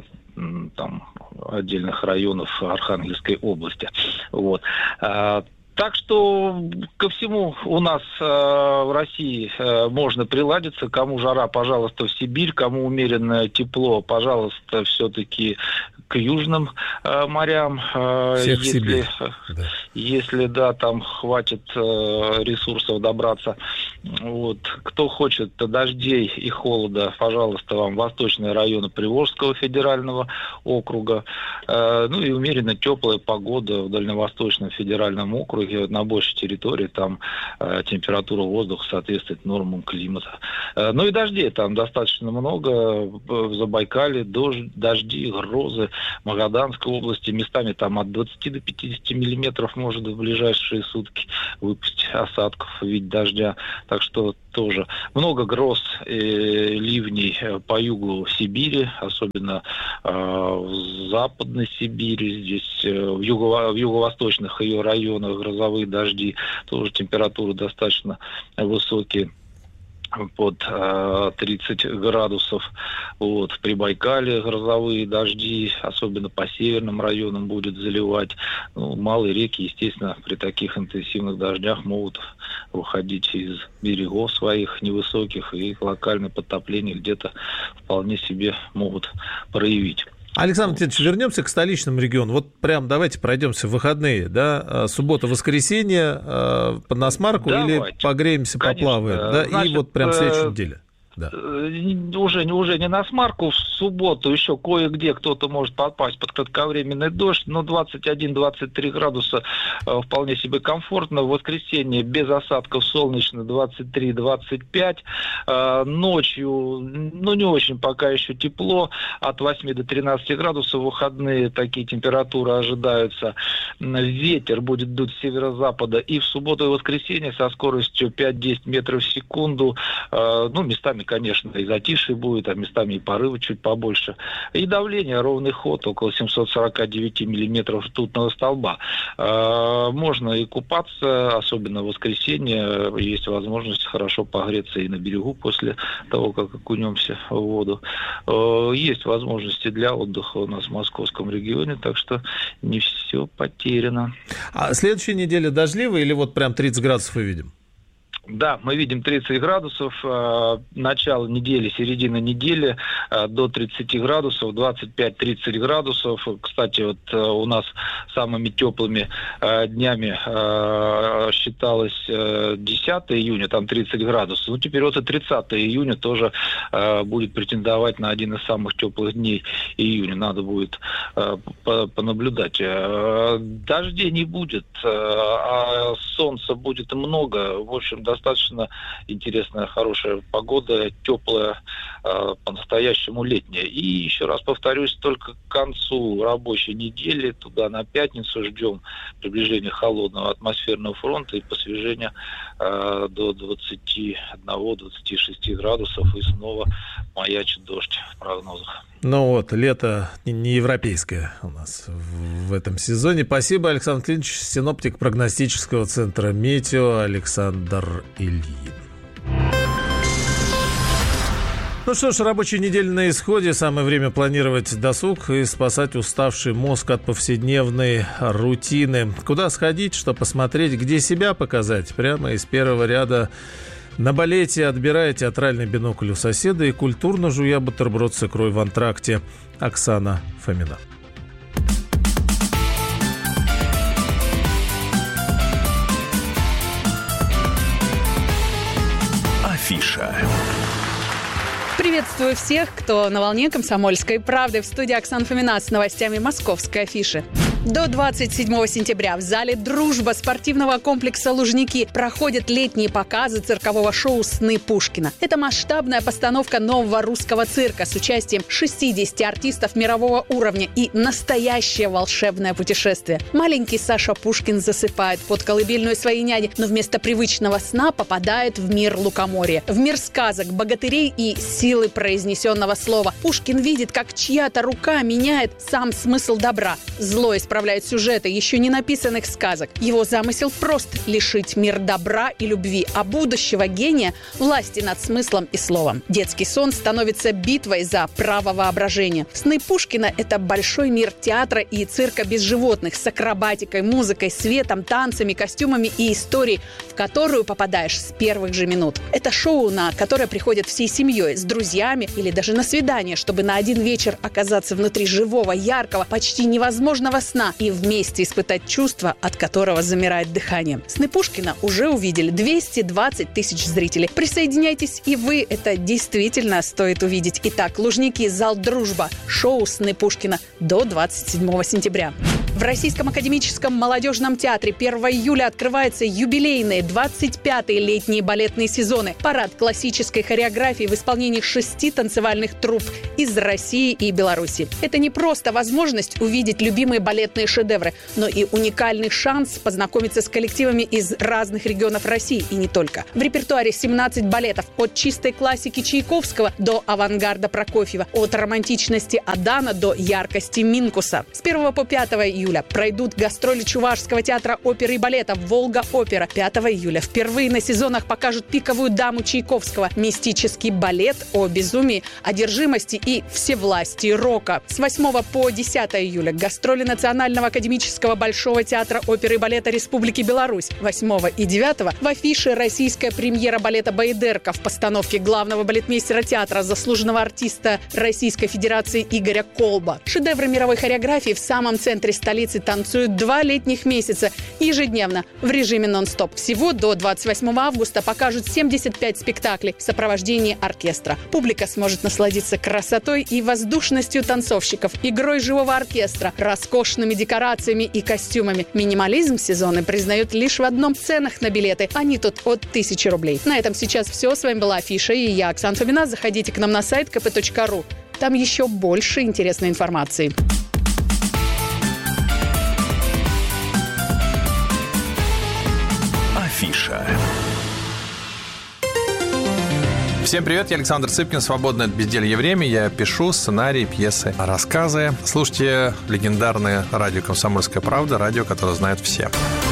там отдельных районов Архангельской области. Вот. Так что ко всему у нас в России можно приладиться. Кому жара, пожалуйста, в Сибирь. Кому умеренное тепло, пожалуйста, все-таки к южным морям. Всех в Сибирь. Если, да, там хватит ресурсов добраться. Вот. Кто хочет дождей и холода, пожалуйста, вам восточные районы Приволжского федерального округа. Ну и умеренно теплая погода в Дальневосточном федеральном округе. На большей территории там температура воздуха соответствует нормам климата. Ну и дождей там достаточно много. В Забайкале дожди, грозы. В Магаданской области местами там от 20 до 50 миллиметров может в ближайшие сутки выпасть осадков в виде дождя. Так что тоже много гроз, ливней по югу Сибири, особенно в Западной Сибири, здесь в юго-восточных ее районах грозовые дожди, тоже температуры достаточно высокие, под 30 градусов. Вот. В Прибайкале грозовые дожди, особенно по северным районам будет заливать. Ну, малые реки, естественно, при таких интенсивных дождях могут выходить из берегов своих невысоких, и локальное подтопление где-то вполне себе могут проявить. Александр Леонидович, вернемся к столичному региону. Вот прям давайте пройдемся в выходные, да, суббота-воскресенье под Насмарку, или погреемся, поплаваем, да, значит, и вот прям в следующей неделе. Да. Уже не на Смарку, в субботу еще кое-где кто-то может попасть под кратковременный дождь, но 21-23 градуса вполне себе комфортно. В воскресенье без осадков солнечно 23-25. Ночью, не очень пока еще тепло, от 8 до 13 градусов. В выходные такие температуры ожидаются. Ветер будет дуть с северо-запада и в субботу и воскресенье со скоростью 5-10 метров в секунду. Местами, конечно, и затишье будет, а местами и порывы чуть побольше. И давление, ровный ход, около 749 миллиметров ртутного столба. Можно и купаться, особенно в воскресенье. Есть возможность хорошо погреться и на берегу после того, как окунемся в воду. Есть возможности для отдыха у нас в московском регионе, так что не все потеряно. А следующая неделя дождливая или вот прям 30 градусов мы видим? Да, мы видим 30 градусов, начало недели, середина недели до 30 градусов, 25-30 градусов. Кстати, вот у нас самыми теплыми днями считалось 10 июня, там 30 градусов. Ну, теперь вот и 30 июня тоже будет претендовать на один из самых теплых дней июня. Надо будет понаблюдать. Дождей не будет, а солнца будет много. В общем, достаточно интересная, хорошая погода, теплая, по-настоящему летняя. И еще раз повторюсь, только к концу рабочей недели, туда на пятницу, ждем приближения холодного атмосферного фронта и посвежения до 21-26 градусов, и снова маячит дождь в прогнозах. Ну вот, лето не европейское у нас в этом сезоне. Спасибо, Александр Леонидович, синоптик прогностического центра «Метео» Александр Ильин. Ну что ж, рабочая неделя на исходе. Самое время планировать досуг и спасать уставший мозг от повседневной рутины. Куда сходить, что посмотреть, где себя показать? Прямо из первого ряда на балете, отбирая театральный бинокль у соседа и культурно жуя бутерброд с икрой в антракте. Оксана Фомина. Афиша. Приветствую всех, кто на волне «Комсомольской правды». В студии Оксана Фомина с новостями московской афиши. До 27 сентября в зале «Дружба» спортивного комплекса «Лужники» проходят летние показы циркового шоу «Сны Пушкина». Это масштабная постановка нового русского цирка с участием 60 артистов мирового уровня и настоящее волшебное путешествие. Маленький Саша Пушкин засыпает под колыбельную своей няни, но вместо привычного сна попадает в мир лукоморья, в мир сказок, богатырей и силы произнесенного слова. Пушкин видит, как чья-то рука меняет сам смысл добра. Зло из управляет сюжеты еще не написанных сказок. Его замысел прост – лишить мир добра и любви, а будущего гения – власти над смыслом и словом. Детский сон становится битвой за право воображения. «Сны Пушкина» – это большой мир театра и цирка без животных, с акробатикой, музыкой, светом, танцами, костюмами и историей, в которую попадаешь с первых же минут. Это шоу, на которое приходят всей семьей, с друзьями или даже на свидание, чтобы на один вечер оказаться внутри живого, яркого, почти невозможного сна и вместе испытать чувство, от которого замирает дыхание. «Сны Пушкина» уже увидели 220 тысяч зрителей. Присоединяйтесь и вы, это действительно стоит увидеть. Итак, Лужники, зал «Дружба», шоу «Сны Пушкина» до 27 сентября. В Российском академическом молодежном театре 1 июля открываются юбилейные 25-е летние балетные сезоны. Парад классической хореографии в исполнении 6 танцевальных труп из России и Беларуси. Это не просто возможность увидеть любимые балетные шедевры, но и уникальный шанс познакомиться с коллективами из разных регионов России и не только. В репертуаре 17 балетов от чистой классики Чайковского до авангарда Прокофьева, от романтичности Адана до яркости Минкуса. С 1 по 5 июля пройдут гастроли Чувашского театра оперы и балета «Волга-опера». 5 июля впервые на сезонах покажут «Пиковую даму» Чайковского, мистический балет о безумии, одержимости и всевластии рока. С 8 по 10 июля гастроли Национального академического Большого театра оперы и балета Республики Беларусь. 8 и 9 в афише российская премьера балета «Баядерка» в постановке главного балетмейстера театра, заслуженного артиста Российской Федерации Игоря Колба. Шедевры мировой хореографии в самом центре столицы танцуют 2 летних месяца ежедневно в режиме нон-стоп. Всего до 28 августа покажут 75 спектаклей в сопровождении оркестра. Публика сможет насладиться красотой и воздушностью танцовщиков, игрой живого оркестра, роскошными декорациями и костюмами. Минимализм сезона признают лишь в одном: ценах на билеты. Они тут от 1000 рублей. На этом сейчас все. С вами была Афиша и я, Оксана Фомина. Заходите к нам на сайт kp.ru. Там еще больше интересной информации. Афиша. Всем привет, я Александр Цыпкин. Свободное от безделья время. Я пишу сценарии, пьесы, рассказы. Слушайте легендарное радио «Комсомольская правда», радио, которое знают все.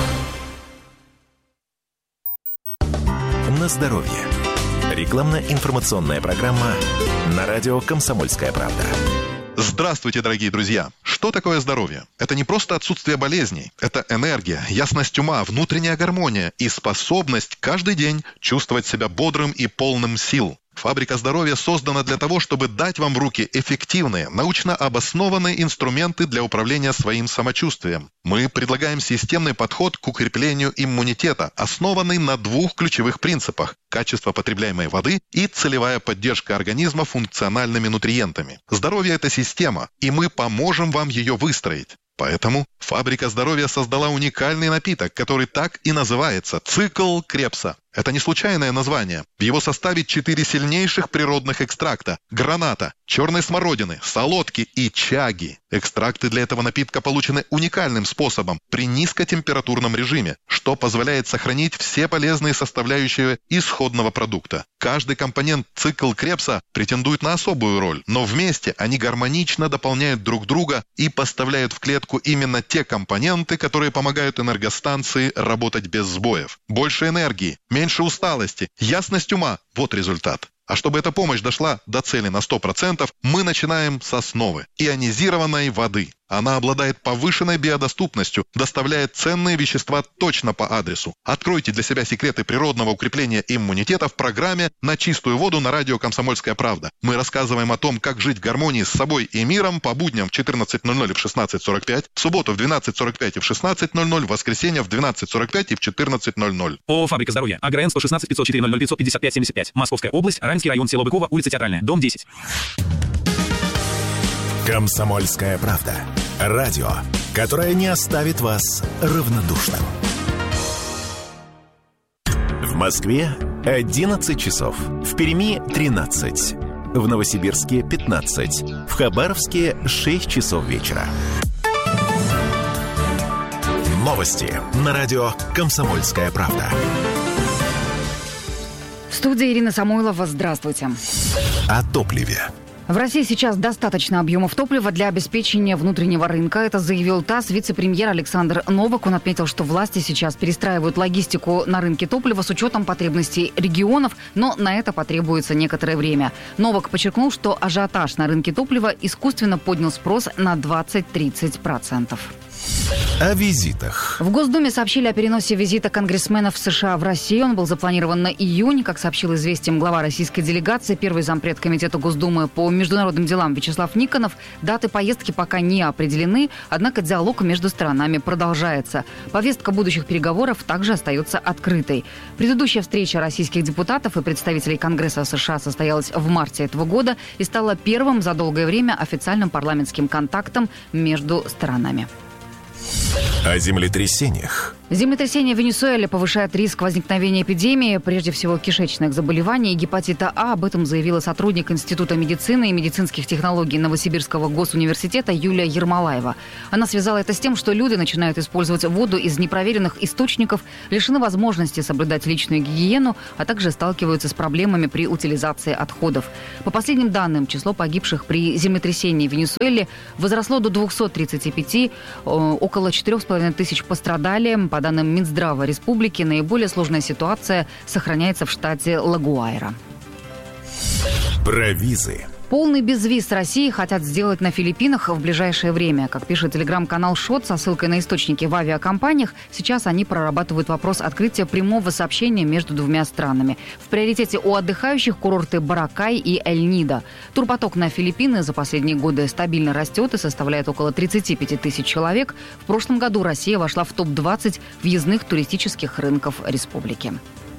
На здоровье. Рекламно-информационная программа на радио «Комсомольская правда». Здравствуйте, дорогие друзья! Что такое здоровье? Это не просто отсутствие болезней. Это энергия, ясность ума, внутренняя гармония и способность каждый день чувствовать себя бодрым и полным сил. Фабрика здоровья создана для того, чтобы дать вам в руки эффективные, научно обоснованные инструменты для управления своим самочувствием. Мы предлагаем системный подход к укреплению иммунитета, основанный на 2 ключевых принципах – качество потребляемой воды и целевая поддержка организма функциональными нутриентами. Здоровье – это система, и мы поможем вам ее выстроить. Поэтому Фабрика здоровья создала уникальный напиток, который так и называется – «Цикл Крепса». Это не случайное название. В его составе 4 сильнейших природных экстракта – граната, черной смородины, солодки и чаги. Экстракты для этого напитка получены уникальным способом при низкотемпературном режиме, что позволяет сохранить все полезные составляющие исходного продукта. Каждый компонент «Цикл Крепса» претендует на особую роль, но вместе они гармонично дополняют друг друга и поставляют в клетку именно те компоненты, которые помогают энергостанции работать без сбоев. Больше энергии, меньше усталости, ясность ума – вот результат. А чтобы эта помощь дошла до цели на 100%, мы начинаем с основы – ионизированной воды. Она обладает повышенной биодоступностью, доставляет ценные вещества точно по адресу. Откройте для себя секреты природного укрепления иммунитета в программе «На чистую воду» на радио «Комсомольская правда». Мы рассказываем о том, как жить в гармонии с собой и миром по будням в 14:00 и в 16:45, в субботу в 12:45 и в 16:00, в воскресенье в 12:45 и в 14:00. ООО «Фабрика здоровья». АГРН 116 504 00 555 75. Московская область, Раменский район, село Быково, улица Театральная, дом 10. «Комсомольская правда». Радио, которое не оставит вас равнодушным. В Москве 11 часов. В Перми 13. В Новосибирске 15. В Хабаровске 6 часов вечера. Новости на радио «Комсомольская правда». В студии Ирина Самойлова. Здравствуйте. О топливе. В России сейчас достаточно объемов топлива для обеспечения внутреннего рынка. Это заявил ТАСС вице-премьер Александр Новак. Он отметил, что власти сейчас перестраивают логистику на рынке топлива с учетом потребностей регионов, но на это потребуется некоторое время. Новак подчеркнул, что ажиотаж на рынке топлива искусственно поднял спрос на 20-30%. О визитах. В Госдуме сообщили о переносе визита конгрессменов США в Россию. Он был запланирован на июнь. Как сообщил «Известиям» глава российской делегации, первый зампред Комитета Госдумы по международным делам Вячеслав Никонов, даты поездки пока не определены, однако диалог между сторонами продолжается. Повестка будущих переговоров также остается открытой. Предыдущая встреча российских депутатов и представителей Конгресса США состоялась в марте этого года и стала первым за долгое время официальным парламентским контактом между сторонами. О землетрясениях. Землетрясение в Венесуэле повышает риск возникновения эпидемии, прежде всего кишечных заболеваний и гепатита А. Об этом заявила сотрудник Института медицины и медицинских технологий Новосибирского госуниверситета Юлия Ермолаева. Она связала это с тем, что люди начинают использовать воду из непроверенных источников, лишены возможности соблюдать личную гигиену, а также сталкиваются с проблемами при утилизации отходов. По последним данным, число погибших при землетрясении в Венесуэле возросло до 235, около 4,5 тысяч пострадали. По данным Минздрава республики, наиболее сложная ситуация сохраняется в штате Лагуайра. Про визы. Полный безвиз России хотят сделать на Филиппинах в ближайшее время. Как пишет телеграм-канал ШОТ со ссылкой на источники в авиакомпаниях, сейчас они прорабатывают вопрос открытия прямого сообщения между двумя странами. В приоритете у отдыхающих курорты Боракай и Эль-Нидо. Турпоток на Филиппины за последние годы стабильно растет и составляет около 35 тысяч человек. В прошлом году Россия вошла в топ-20 въездных туристических рынков республики.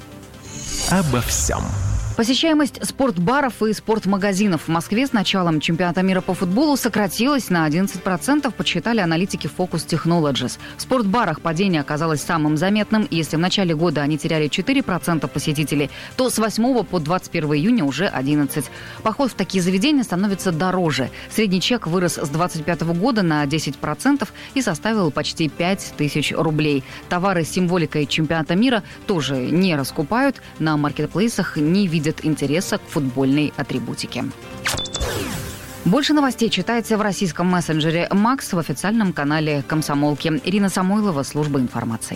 Обо всем. Посещаемость спортбаров и спортмагазинов в Москве с началом чемпионата мира по футболу сократилась на 11%, подсчитали аналитики Focus Technologies. В спортбарах падение оказалось самым заметным. Если в начале года они теряли 4% посетителей, то с 8 по 21 июня уже 11%. Поход в такие заведения становится дороже. Средний чек вырос с 2025 года на 10% и составил почти 5 тысяч рублей. Товары с символикой чемпионата мира тоже не раскупают. На маркетплейсах не видят интереса к футбольной атрибутике. Больше новостей читайте в российском мессенджере «Макс» в официальном канале «Комсомолки». Ирина Самойлова, служба информации.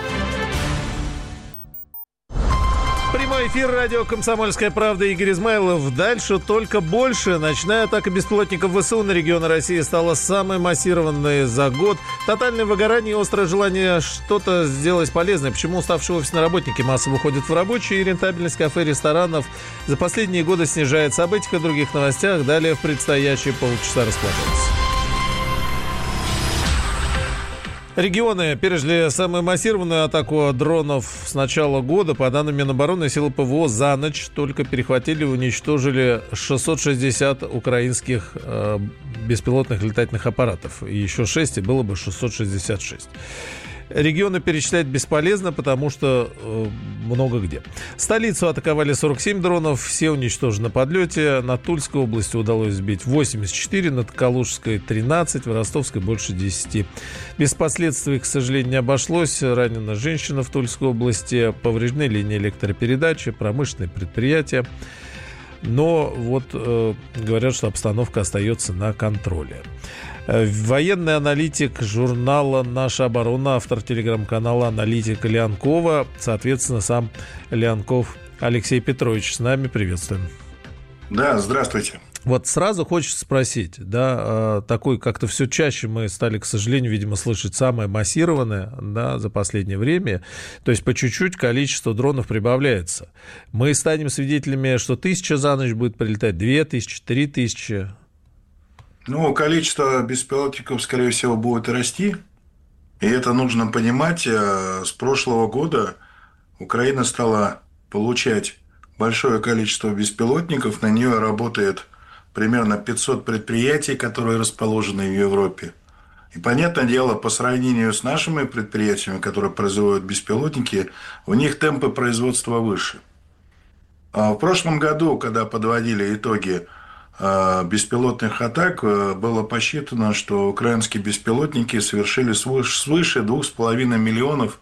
Прямой эфир радио «Комсомольская правда», Игорь Измайлов. Дальше только больше. Ночная атака беспилотников ВСУ на регионы России стала самой массированной за год. Тотальное выгорание и острое желание что-то сделать полезное. Почему уставшие офисные работники массово уходят в рабочие, и рентабельность кафе и ресторанов за последние годы снижается. Об этих и других новостях далее в предстоящие полчаса расскажем. Регионы пережили самую массированную атаку дронов с начала года. По данным Минобороны, силы ПВО за ночь только перехватили и уничтожили 660 украинских беспилотных летательных аппаратов. И еще 6, и было бы 666. Регионы перечислять бесполезно, потому что много где. Столицу атаковали 47 дронов, все уничтожены на подлете. Над Тульской областью удалось сбить 84, над Калужской 13, в Ростовской больше 10. Без последствий, к сожалению, не обошлось. Ранена женщина в Тульской области, повреждены линии электропередачи, промышленные предприятия. Но вот говорят, что обстановка остается на контроле. Военный аналитик журнала «Наша оборона», автор телеграм-канала «Аналитика» Леонкова, соответственно, сам Леонков Алексей Петрович с нами. Приветствуем. Да, здравствуйте. Вот сразу хочется спросить, да, такой как-то все чаще мы стали, к сожалению, видимо, слышать самое массированное, да, за последнее время, то есть по чуть-чуть количество дронов прибавляется. Мы станем свидетелями, что 1000 за ночь будет прилетать, 2000, 3000. Ну, количество беспилотников, скорее всего, будет расти. И это нужно понимать. С прошлого года Украина стала получать большое количество беспилотников. На нее работает примерно 500 предприятий, которые расположены в Европе. И, понятное дело, по сравнению с нашими предприятиями, которые производят беспилотники, у них темпы производства выше. А в прошлом году, когда подводили итоги беспилотных атак, было посчитано, что украинские беспилотники совершили свыше 2,5 миллионов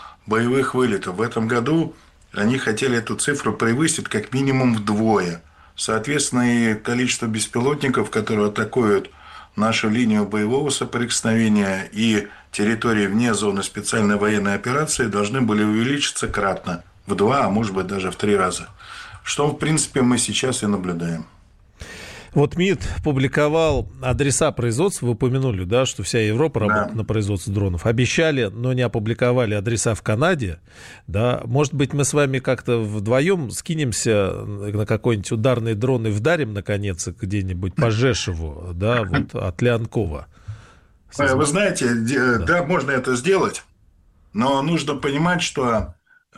боевых вылетов. В этом году они хотели эту цифру превысить как минимум вдвое. соответственно, и количество беспилотников, которые атакуют нашу линию боевого соприкосновения и территории вне зоны специальной военной операции, должны были увеличиться кратно, в 2, а может быть даже в 3 раза. Что, в принципе, мы сейчас и наблюдаем. Вот МИД публиковал адреса производства, вы упомянули, да, что вся Европа работает на производстве дронов. Обещали, но не опубликовали адреса в Канаде. Да. Может быть, мы с вами как-то вдвоем скинемся на какой-нибудь ударный дрон и вдарим, наконец, где-нибудь по Жешеву, да, вот от Леонкова. Вы знаете, да, можно это сделать, но нужно понимать, что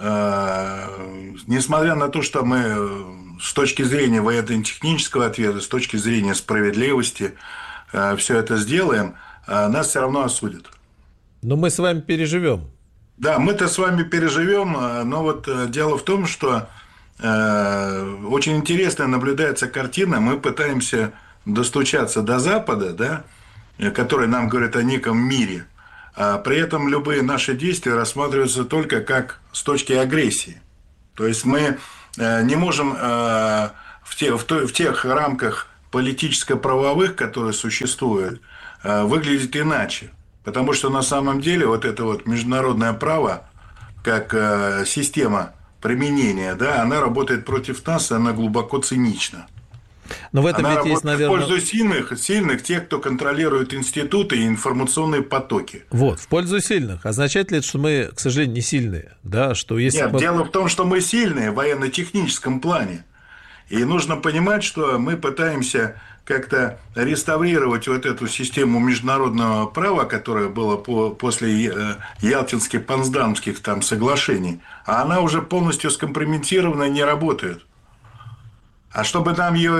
несмотря на то, что мы с точки зрения военно-технического ответа, с точки зрения справедливости все это сделаем, нас все равно осудят. Но мы с вами переживем. Да, мы-то с вами переживем, но вот дело в том, что очень интересно наблюдается картина. Мы пытаемся достучаться до Запада, да, который нам говорит о неком мире. А при этом любые наши действия рассматриваются только как с точки агрессии. То есть мы не можем в тех рамках политическо-правовых, которые существуют, выглядеть иначе. Потому что на самом деле вот это вот международное право, как система применения, да, она работает против нас, и она глубоко цинична. Но в этом она ведь есть, наверное... в пользу сильных, тех, кто контролирует институты и информационные потоки. Вот, в пользу сильных. Означает ли это, что мы, к сожалению, не сильные? Да, что если Нет, дело в том, что мы сильные в военно-техническом плане. И нужно понимать, что мы пытаемся как-то реставрировать вот эту систему международного права, которая была после Ялтинских, Потсдамских там соглашений, а она уже полностью скомпрометирована и не работает. А чтобы нам ее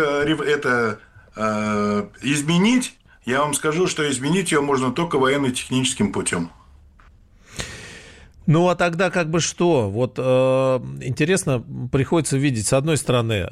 изменить, я вам скажу, что изменить ее можно только военно-техническим путем. Ну, а тогда как бы что? Вот интересно, приходится видеть, с одной стороны,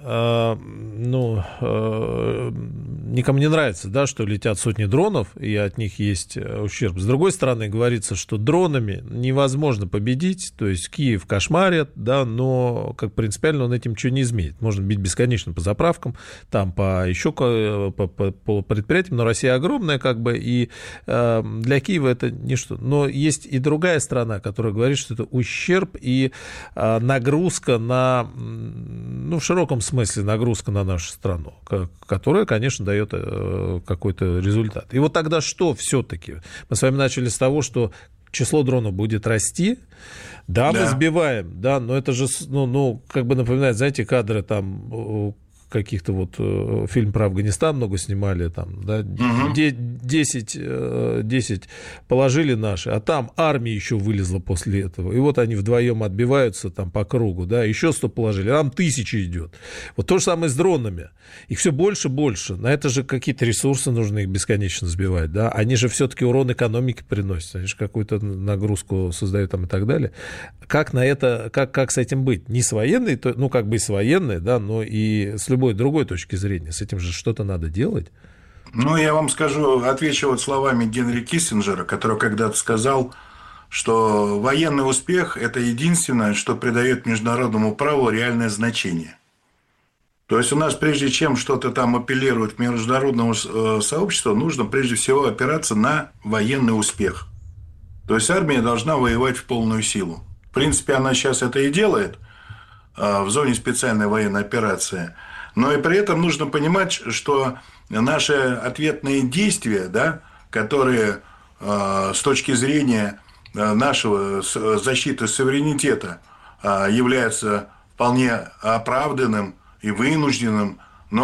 никому не нравится, да, что летят сотни дронов, и от них есть ущерб. С другой стороны, говорится, что дронами невозможно победить, то есть Киев кошмарит, да, но как принципиально он этим ничего не изменит. Можно бить бесконечно по заправкам, там по предприятиям, но Россия огромная, как бы, и для Киева это ничто. Но есть и другая сторона, которая говорит, что это ущерб и нагрузка на, в широком смысле нагрузка на нашу страну, которая, конечно, дает какой-то результат. И вот тогда что все-таки? Мы с вами начали с того, что число дронов будет расти. Да, мы сбиваем, да, но это же, как бы напоминает, знаете, кадры там каких-то вот фильм про Афганистан много снимали, там, да, 10 положили наши, а там армия еще вылезла после этого, и вот они вдвоем отбиваются там по кругу, да, еще 100 положили, а там 1000 идет. Вот то же самое с дронами, их все больше и больше, на это же какие-то ресурсы нужно их бесконечно сбивать, да, они же все-таки урон экономике приносят, они же какую-то нагрузку создают там и так далее. Как на это, как с этим быть? Не с военной, как бы и с военной, да, но и с любой другой точки зрения. С этим же что-то надо делать. Я вам отвечу вот словами Генри Киссинджера, который когда-то сказал, что военный успех – это единственное, что придает международному праву реальное значение. То есть у нас, прежде чем что-то там апеллировать к международному сообществу, нужно прежде всего опираться на военный успех. То есть армия должна воевать в полную силу. В принципе, она сейчас это и делает в зоне специальной военной операции. Но и при этом нужно понимать, что наши ответные действия, да, которые с точки зрения нашего защиты суверенитета являются вполне оправданным и вынужденным,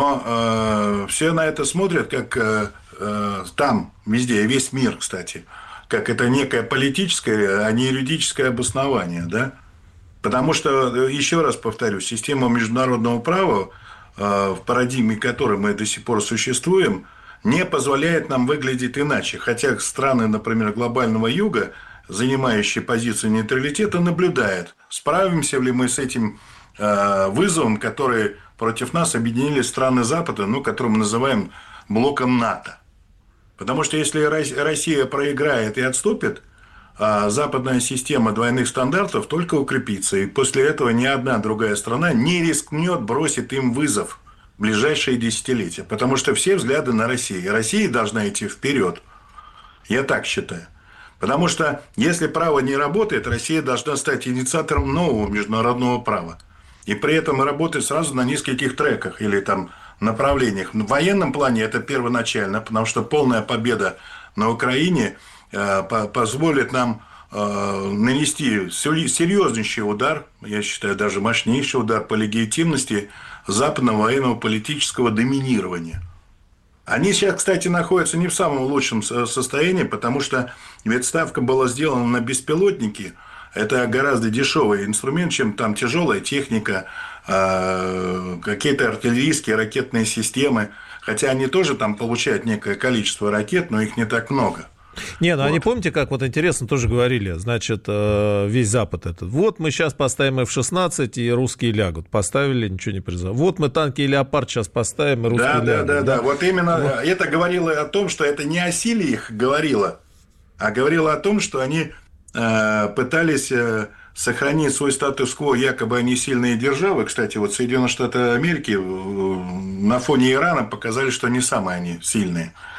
но все на это смотрят как там, везде, весь мир, кстати, как это некое политическое, а не юридическое обоснование, да? Потому что, еще раз повторю, система международного права, в парадигме которой мы до сих пор существуем, не позволяет нам выглядеть иначе. Хотя страны, например, глобального юга, занимающие позицию нейтралитета, наблюдают, справимся ли мы с этим вызовом, который против нас объединили страны Запада, который мы называем блоком НАТО. Потому что если Россия проиграет и отступит, западная система двойных стандартов только укрепится. И после этого ни одна другая страна не рискнет бросить им вызов. в ближайшие десятилетия. Потому что все взгляды на Россию. И Россия должна идти вперед. Я так считаю. Потому что если право не работает, Россия должна стать инициатором нового международного права. И при этом работать сразу на нескольких треках или там направлениях. В военном плане это первоначально, потому что полная победа на Украине позволит нам нанести серьезнейший удар, я считаю, даже мощнейший удар по легитимности западного военного политического доминирования. Они сейчас, кстати, находятся не в самом лучшем состоянии, потому что ведь ставка была сделана на беспилотники. Это гораздо дешевый инструмент, чем там тяжелая техника, какие-то артиллерийские ракетные системы. Хотя они тоже там получают некое количество ракет, но их не так много. Не, ну они, помните, как вот интересно тоже говорили, значит, весь Запад этот. Вот мы сейчас поставим F-16, и русские лягут. Поставили, ничего не произошло. Вот мы танки «Леопард» сейчас поставим, и русские лягут. Да. Вот именно это говорило о том, что это не о силе их говорило, а говорило о том, что они пытались сохранить свой статус-кво, якобы они сильные державы. Кстати, вот Соединенные Штаты Америки на фоне Ирана показали, что не самые они сильные.